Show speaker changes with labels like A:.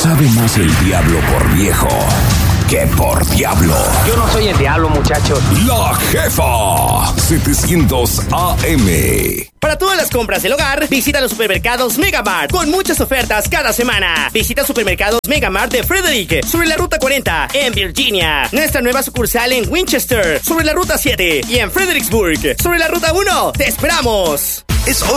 A: Sabe más el diablo por viejo que por diablo.
B: Yo no soy el diablo, muchachos.
A: La Jefa 700 AM.
C: Para todas las compras del hogar, visita los supermercados Megamart con muchas ofertas cada semana. Visita supermercados Megamart de Frederick sobre la ruta 40 en Virginia. Nuestra nueva sucursal en Winchester sobre la ruta 7 y en Fredericksburg sobre la ruta 1. ¡Te esperamos!
A: Es